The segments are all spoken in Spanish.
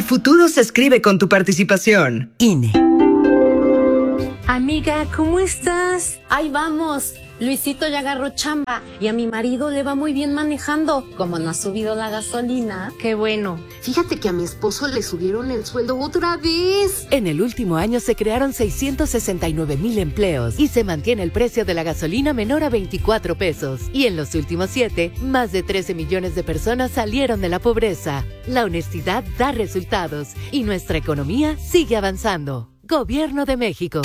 futuro se escribe con tu participación. INE. Amiga, ¿cómo estás? Ahí vamos. Luisito ya agarró chamba y a mi marido le va muy bien manejando. Como no ha subido la gasolina. Qué bueno. Fíjate que a mi esposo le subieron el sueldo otra vez. En el último año se crearon 669,000 empleos y se mantiene el precio de la gasolina menor a 24 pesos. Y en los últimos 7, más de 13 millones de personas salieron de la pobreza. La honestidad da resultados y nuestra economía sigue avanzando. Gobierno de México.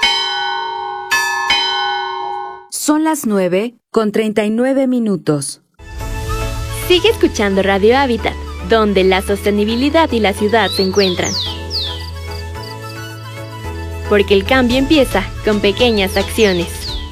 Son las 9:39. Sigue escuchando Radio Hábitat, donde la sostenibilidad y la ciudad se encuentran. Porque el cambio empieza con pequeñas acciones.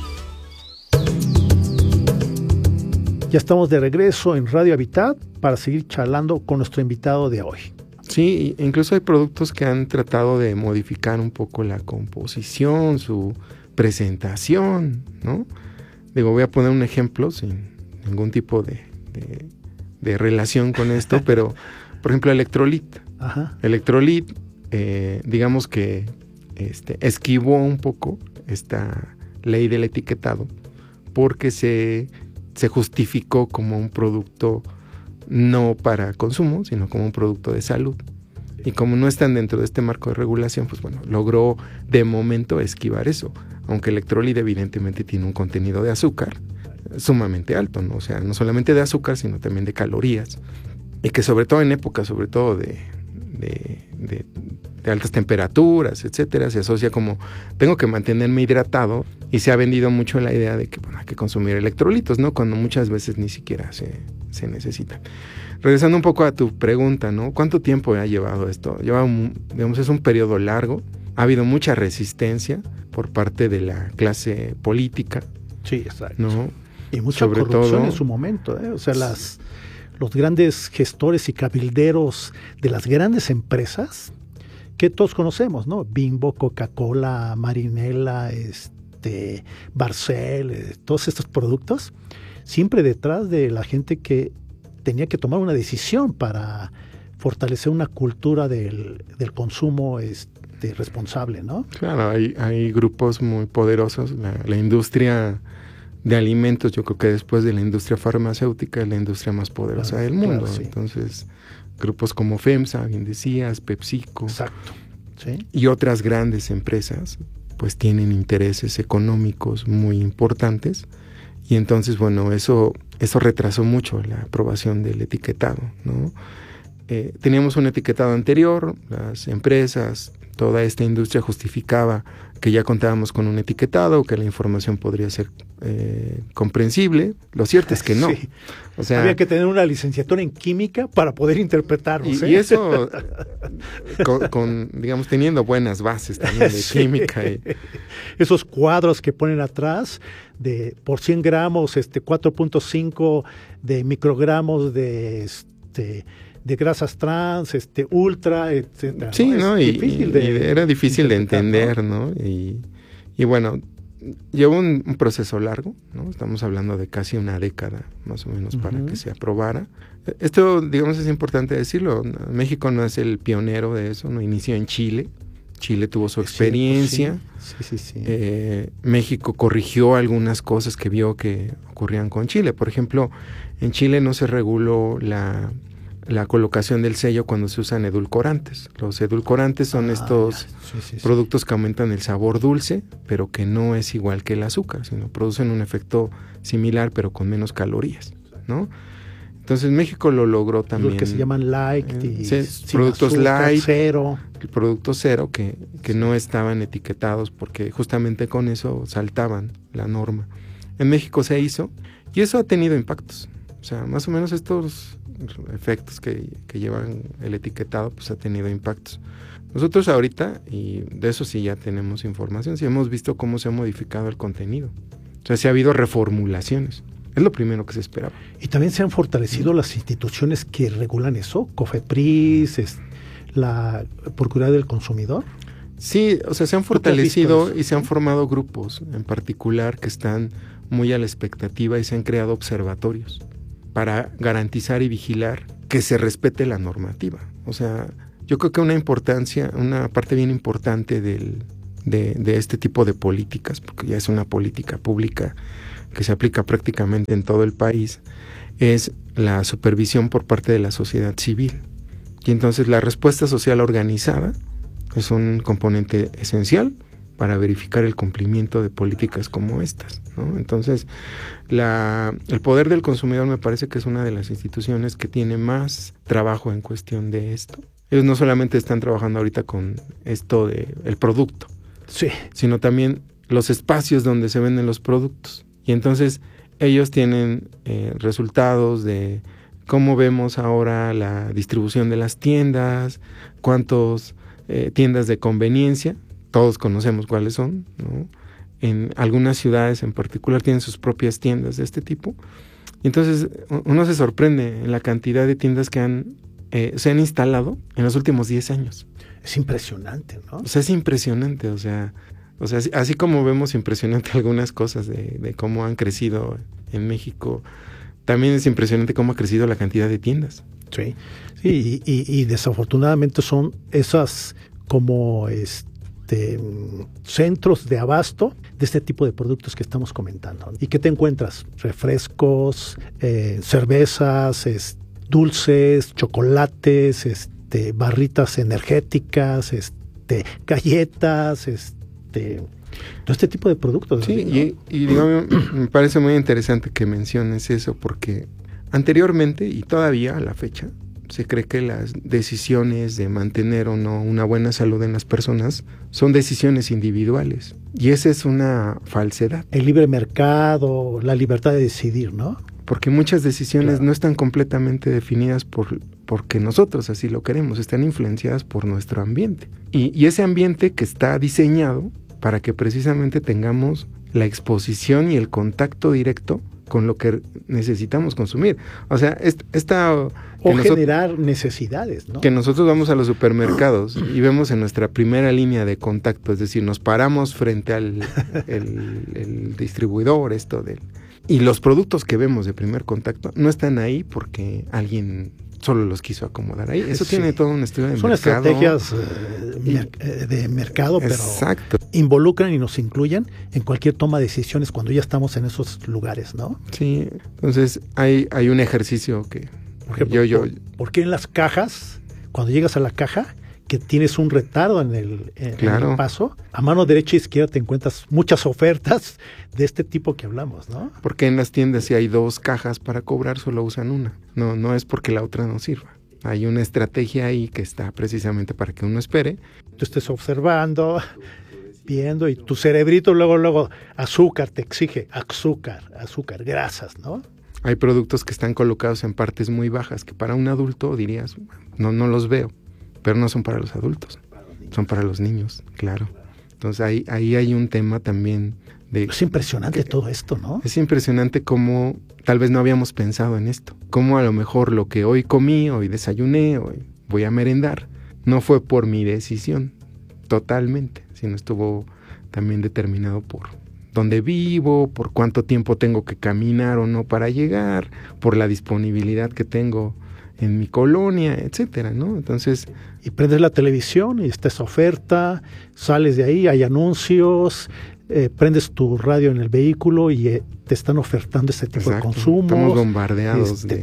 Ya estamos de regreso en Radio Hábitat para seguir charlando con nuestro invitado de hoy. Sí, incluso hay productos que han tratado de modificar un poco la composición, su presentación, ¿no? Digo, voy a poner un ejemplo sin ningún tipo de relación con esto, pero, por ejemplo, Electrolit. Ajá. Electrolit, digamos que esquivó un poco esta ley del etiquetado porque se justificó como un producto no para consumo, sino como un producto de salud. Y como no están dentro de este marco de regulación, pues bueno, logró de momento esquivar eso. Aunque Electrolit evidentemente tiene un contenido de azúcar sumamente alto, ¿no? O sea, no solamente de azúcar, sino también de calorías. Y que sobre todo en épocas, sobre todo de altas temperaturas, etcétera, se asocia como tengo que mantenerme hidratado y se ha vendido mucho la idea de que bueno, hay que consumir electrolitos, ¿no? Cuando muchas veces ni siquiera se necesitan. Regresando un poco a tu pregunta, ¿no? ¿Cuánto tiempo ha llevado esto? Digamos, es un periodo largo. Ha habido mucha resistencia por parte de la clase política. Sí, exacto. ¿No? Y mucha sobre corrupción todo, en su momento, ¿eh? O sea, los grandes gestores y cabilderos de las grandes empresas que todos conocemos, ¿no? Bimbo, Coca-Cola, Marinela, Barcel, todos estos productos, siempre detrás de la gente que tenía que tomar una decisión para fortalecer una cultura del consumo responsable, ¿no? Claro, hay grupos muy poderosos. La industria de alimentos, yo creo que después de la industria farmacéutica es la industria más poderosa del mundo. Claro, sí. Entonces, grupos como FEMSA, bien decías, PepsiCo, exacto, sí, y otras grandes empresas, pues tienen intereses económicos muy importantes. Y entonces, bueno, eso retrasó mucho la aprobación del etiquetado, ¿no? Teníamos un etiquetado anterior, las empresas, toda esta industria justificaba que ya contábamos con un etiquetado, que la información podría ser comprensible. Lo cierto es que no. Sí. O sea, había que tener una licenciatura en química para poder interpretarlos. Y eso, digamos, teniendo buenas bases también de sí. química. Esos cuadros que ponen atrás de por 100 gramos, 4.5 de microgramos de grasas trans, ultra, etcétera. Sí, ¿no? Era difícil de entender, ¿no? Y bueno, llevó un proceso largo, ¿no? Estamos hablando de casi una década, más o menos, para que se aprobara. Esto, digamos, es importante decirlo. México no es el pionero de eso, no inició en Chile. Chile tuvo su experiencia. Sí. México corrigió algunas cosas que vio que ocurrían con Chile. Por ejemplo, en Chile no se reguló la colocación del sello cuando se usan edulcorantes. Los edulcorantes son estos productos que aumentan el sabor dulce, pero que no es igual que el azúcar, sino producen un efecto similar, pero con menos calorías, ¿no? Entonces México lo logró también. Los que se llaman light, productos azúcar, light, cero. El producto cero que no estaban etiquetados porque justamente con eso saltaban la norma. En México se hizo y eso ha tenido impactos. O sea, más o menos estos efectos que llevan el etiquetado, pues ha tenido impactos. Nosotros ahorita, y de eso sí ya tenemos información, sí hemos visto cómo se ha modificado el contenido. O sea, sí ha habido reformulaciones. Es lo primero que se esperaba. Y también se han fortalecido las instituciones que regulan eso, COFEPRIS, la Procuraduría del Consumidor. Sí, o sea, se han fortalecido y se han formado grupos en particular que están muy a la expectativa y se han creado observatorios para garantizar y vigilar que se respete la normativa. O sea, yo creo que una parte bien importante de este tipo de políticas, porque ya es una política pública que se aplica prácticamente en todo el país, es la supervisión por parte de la sociedad civil. Y entonces la respuesta social organizada es un componente esencial para verificar el cumplimiento de políticas como estas, ¿no? Entonces, el poder del consumidor me parece que es una de las instituciones que tiene más trabajo en cuestión de esto. Ellos no solamente están trabajando ahorita con esto del producto, sí, sino también los espacios donde se venden los productos. Y entonces ellos tienen resultados de cómo vemos ahora la distribución de las tiendas, cuántos tiendas de conveniencia, todos conocemos cuáles son, ¿no? En algunas ciudades en particular tienen sus propias tiendas de este tipo. Y entonces uno se sorprende en la cantidad de tiendas que se han instalado en los últimos 10 años. Es impresionante, ¿no? O sea, es impresionante, o sea, así como vemos impresionante algunas cosas de cómo han crecido en México, también es impresionante cómo ha crecido la cantidad de tiendas. Sí, sí, y desafortunadamente son esas como centros de abasto de este tipo de productos que estamos comentando. ¿Y qué te encuentras? Refrescos, cervezas, dulces, chocolates, barritas energéticas, galletas, todo este tipo de productos. Sí, ¿no? y digamos, me parece muy interesante que menciones eso, porque anteriormente y todavía a la fecha se cree que las decisiones de mantener o no una buena salud en las personas son decisiones individuales, y esa es una falsedad. El libre mercado, la libertad de decidir, ¿no? Porque muchas decisiones Claro. no están completamente definidas porque nosotros así lo queremos, están influenciadas por nuestro ambiente. Y ese ambiente que está diseñado para que precisamente tengamos la exposición y el contacto directo con lo que necesitamos consumir. O sea, generar necesidades, ¿no? Que nosotros vamos a los supermercados y vemos en nuestra primera línea de contacto, es decir, nos paramos frente al el distribuidor, y los productos que vemos de primer contacto no están ahí porque alguien solo los quiso acomodar ahí. Eso sí. Tiene todo un estudio de Son mercado. Estrategias de mercado, pero exacto. Involucran y nos incluyen en cualquier toma de decisiones cuando ya estamos en esos lugares, ¿no? Sí, entonces hay un ejercicio que... Por ejemplo, ¿por qué en las cajas, cuando llegas a la caja, que tienes un retardo en el paso, a mano derecha e izquierda te encuentras muchas ofertas de este tipo que hablamos, ¿no? Porque en las tiendas si hay 2 cajas para cobrar, solo usan una. No es porque la otra no sirva. Hay una estrategia ahí que está precisamente para que uno espere. Tú estés observando, viendo, y tu cerebrito luego azúcar te exige, azúcar, grasas, ¿no? Hay productos que están colocados en partes muy bajas que para un adulto dirías, no los veo. Pero no son para los adultos, son para los niños, claro. Entonces ahí hay un tema también de... Es impresionante todo esto, ¿no? Es impresionante cómo tal vez no habíamos pensado en esto. Cómo a lo mejor lo que hoy comí, hoy desayuné, hoy voy a merendar, no fue por mi decisión totalmente, sino estuvo también determinado por dónde vivo, por cuánto tiempo tengo que caminar o no para llegar, por la disponibilidad que tengo en mi colonia, etcétera, ¿no? Entonces... Y prendes la televisión y está esa oferta, sales de ahí, hay anuncios, prendes tu radio en el vehículo y te están ofertando este tipo de consumos. Estamos bombardeados de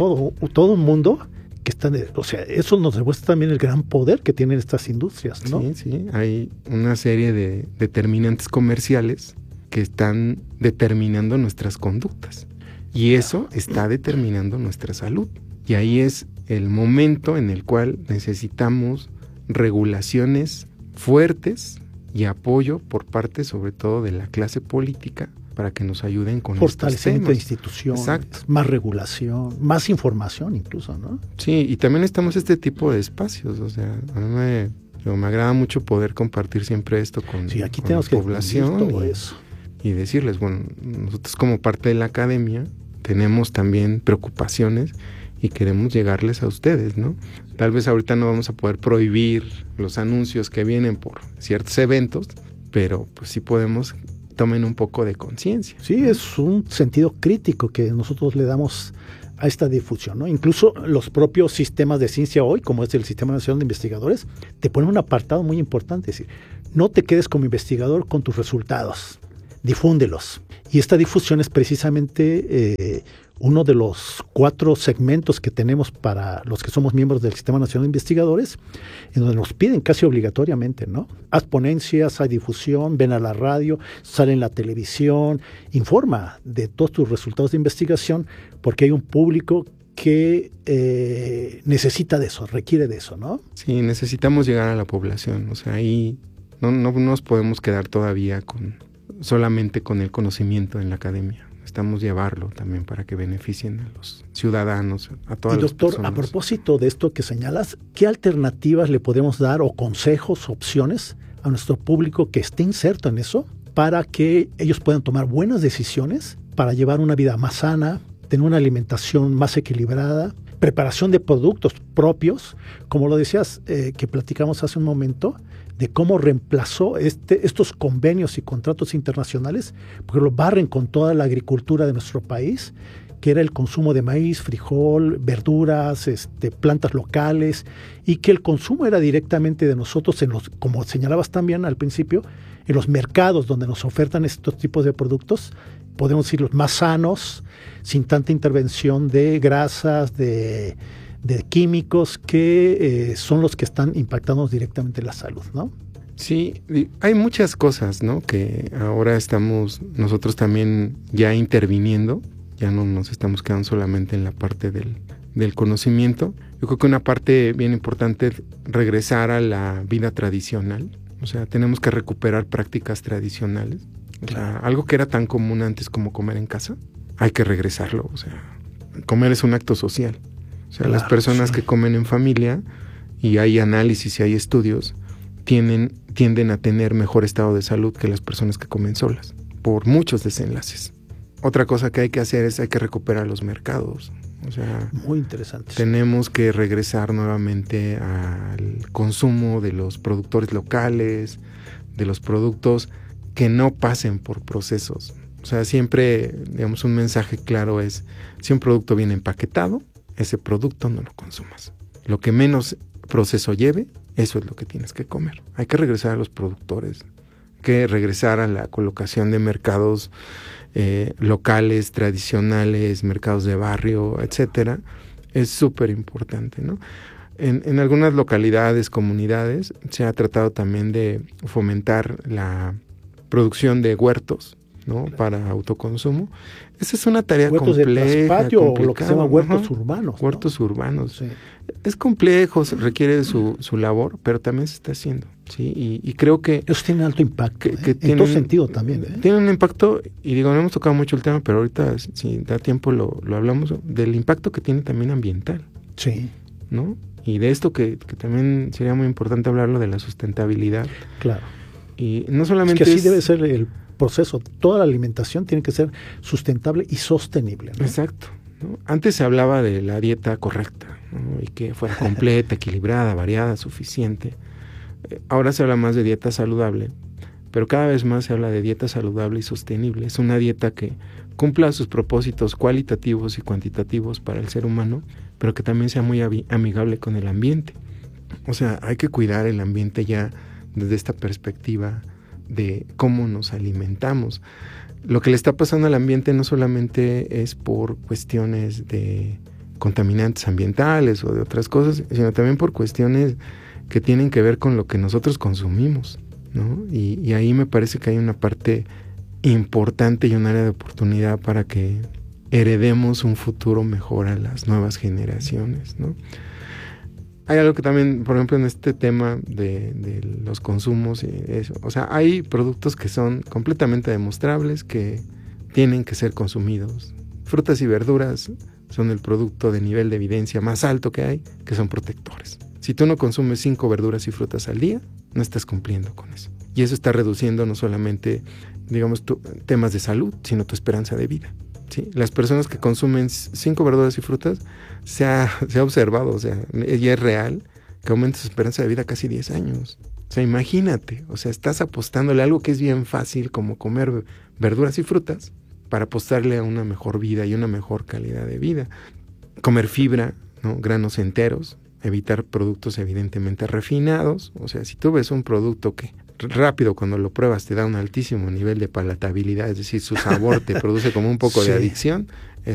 todo un mundo que están... O sea, eso nos demuestra también el gran poder que tienen estas industrias, ¿no? Sí, hay una serie de determinantes comerciales que están determinando nuestras conductas. Y eso está determinando nuestra salud. Y ahí es el momento en el cual necesitamos regulaciones fuertes y apoyo por parte sobre todo de la clase política para que nos ayuden con estos temas. Fortalecimiento de instituciones, exacto, más regulación, más información incluso, ¿no? Sí, y también estamos este tipo de espacios, o sea, a mí me agrada mucho poder compartir siempre esto con, aquí con la población todo eso. Y decirles, bueno, nosotros como parte de la academia tenemos también preocupaciones y queremos llegarles a ustedes, ¿no? Tal vez ahorita no vamos a poder prohibir los anuncios que vienen por ciertos eventos, pero pues sí podemos, tomen un poco de conciencia. Sí, es un sentido crítico que nosotros le damos a esta difusión, ¿no? Incluso los propios sistemas de ciencia hoy, como es el Sistema Nacional de Investigadores, te ponen un apartado muy importante, es decir, no te quedes como investigador con tus resultados, difúndelos. Y esta difusión es precisamente uno de los 4 segmentos que tenemos para los que somos miembros del Sistema Nacional de Investigadores, en donde nos piden casi obligatoriamente, ¿no? Haz ponencias, hay difusión, ven a la radio, sale en la televisión, informa de todos tus resultados de investigación, porque hay un público que necesita de eso, requiere de eso, ¿no? Sí, necesitamos llegar a la población, o sea, ahí no nos podemos quedar todavía solamente con el conocimiento en la academia. Necesitamos llevarlo también para que beneficien a los ciudadanos, a todas las personas. Y doctor, a propósito de esto que señalas, ¿qué alternativas le podemos dar o consejos, opciones a nuestro público que esté inserto en eso para que ellos puedan tomar buenas decisiones para llevar una vida más sana, tener una alimentación más equilibrada, preparación de productos propios, como lo decías, que platicamos hace un momento, de cómo reemplazó estos convenios y contratos internacionales, porque lo barren con toda la agricultura de nuestro país, que era el consumo de maíz, frijol, verduras, plantas locales, y que el consumo era directamente de nosotros, como señalabas también al principio, en los mercados donde nos ofertan estos tipos de productos, podemos decir los más sanos, sin tanta intervención de grasas, de químicos que son los que están impactándonos directamente en la salud, ¿no? Sí, hay muchas cosas, ¿no? Que ahora estamos nosotros también ya interviniendo, ya no nos estamos quedando solamente en la parte del conocimiento. Yo creo que una parte bien importante es regresar a la vida tradicional, o sea, tenemos que recuperar prácticas tradicionales, o sea, algo que era tan común antes como comer en casa, hay que regresarlo, o sea, comer es un acto social. O sea, las personas que comen en familia, y hay análisis y hay estudios, tienden a tener mejor estado de salud que las personas que comen solas, por muchos desenlaces. Otra cosa que hay que hacer es hay que recuperar los mercados. O sea, muy interesante. Tenemos que regresar nuevamente al consumo de los productores locales, de los productos que no pasen por procesos. O sea, siempre, digamos, un mensaje claro es, si un producto viene empaquetado, ese producto no lo consumas. Lo que menos proceso lleve, eso es lo que tienes que comer. Hay que regresar a los productores, hay que regresar a la colocación de mercados locales, tradicionales, mercados de barrio, etcétera. Es súper importante, ¿no? En algunas localidades, comunidades, se ha tratado también de fomentar la producción de huertos, ¿no? Para autoconsumo. Esa es una tarea huertos compleja. De traspatio, o lo que se llama huertos urbanos. Huertos urbanos. Sí. Es complejo, requiere su labor, pero también se está haciendo, ¿sí? Y creo que... Eso tiene alto impacto, en todo sentido también. Tiene un impacto, y digo, no hemos tocado mucho el tema, pero ahorita, si da tiempo, lo hablamos, del impacto que tiene también ambiental. Sí. ¿No? Y de esto que también sería muy importante hablarlo, de la sustentabilidad. Claro. Y no solamente es que así debe ser el proceso. Toda la alimentación tiene que ser sustentable y sostenible, ¿no? Exacto, ¿no? Antes se hablaba de la dieta correcta, ¿no? Y que fuera completa, equilibrada, variada, suficiente. Ahora se habla más de dieta saludable, pero cada vez más se habla de dieta saludable y sostenible. Es una dieta que cumpla sus propósitos cualitativos y cuantitativos para el ser humano, pero que también sea muy amigable con el ambiente. O sea, hay que cuidar el ambiente ya desde esta perspectiva de cómo nos alimentamos. Lo que le está pasando al ambiente no solamente es por cuestiones de contaminantes ambientales o de otras cosas, sino también por cuestiones que tienen que ver con lo que nosotros consumimos, ¿no? Y ahí me parece que hay una parte importante y un área de oportunidad para que heredemos un futuro mejor a las nuevas generaciones, ¿no? Hay algo que también, por ejemplo, en este tema de los consumos, y eso, o sea, hay productos que son completamente demostrables que tienen que ser consumidos. Frutas y verduras son el producto de nivel de evidencia más alto que hay, que son protectores. Si tú no consumes 5 verduras y frutas al día, no estás cumpliendo con eso. Y eso está reduciendo no solamente, digamos, temas de salud, sino tu esperanza de vida. ¿Sí? Las personas que consumen 5 verduras y frutas, se ha observado, o sea, y es real, que aumenta su esperanza de vida casi 10 años. O sea, imagínate, o sea, estás apostándole a algo que es bien fácil, como comer verduras y frutas, para apostarle a una mejor vida y una mejor calidad de vida. comer fibra, ¿no? Granos enteros, evitar productos evidentemente refinados. O sea, si tú ves un producto que rápido cuando lo pruebas te da un altísimo nivel de palatabilidad, es decir, su sabor te produce como un poco de adicción,